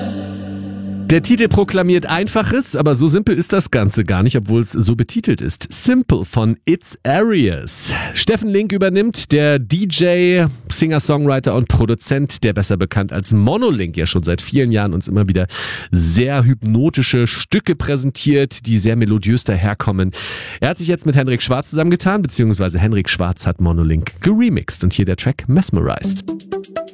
Der Titel proklamiert Einfaches, aber so simpel ist das Ganze gar nicht, obwohl es so betitelt ist. Simple von It's Arias. Steffen Link übernimmt, der DJ, Singer-Songwriter und Produzent, der besser bekannt als Monolink ja schon seit vielen Jahren uns immer wieder sehr hypnotische Stücke präsentiert, die sehr melodiös daherkommen. Er hat sich jetzt mit Henrik Schwarz zusammengetan, beziehungsweise Henrik Schwarz hat Monolink geremixed und hier der Track Mesmerized.